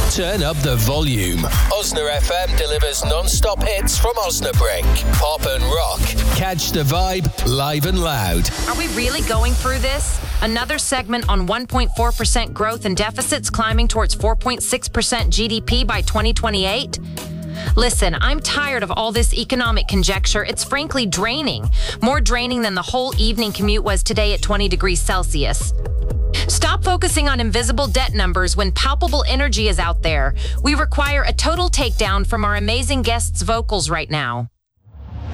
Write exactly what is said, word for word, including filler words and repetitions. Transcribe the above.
Turn up the volume. Osna F M delivers non-stop hits from Osnabrück. Pop and rock. Catch the vibe live and loud. Are we really going through this? Another segment on one point four percent growth and deficits climbing towards four point six percent G D P by twenty twenty-eight? Listen, I'm tired of all this economic conjecture. It's frankly draining. More draining than the whole evening commute was today at twenty degrees Celsius. Stop focusing on invisible debt numbers when palpable energy is out there. We require a total takedown from our amazing guests' vocals right now.